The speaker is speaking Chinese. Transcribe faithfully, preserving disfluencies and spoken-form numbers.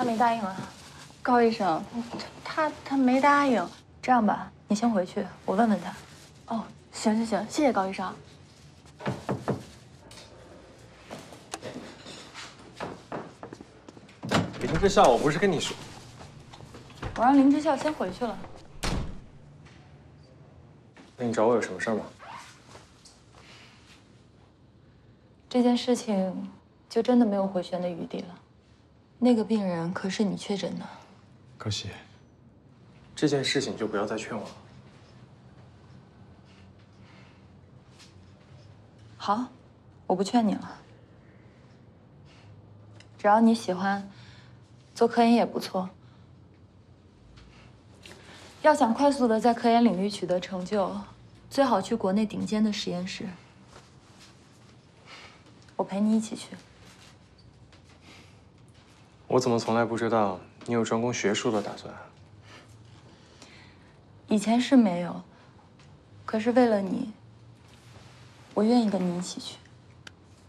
他没答应啊。高医生，他他没答应。这样吧，你先回去，我问问他。哦，行行行，谢谢高医生。 林之孝，我不是跟你说， 我让林之孝先回去了。 那你找我有什么事吗？ 这件事情就真的没有回旋的余地了。那个病人可是你确诊的。 可惜，这件事情就不要再劝我了。 好，我不劝你了。只要你喜欢，做科研也不错。要想快速的在科研领域取得成就，最好去国内顶尖的实验室。我陪你一起去。 我怎么从来不知道你有专攻学术的打算？ 以前是没有，可是为了你，我愿意跟你一起去。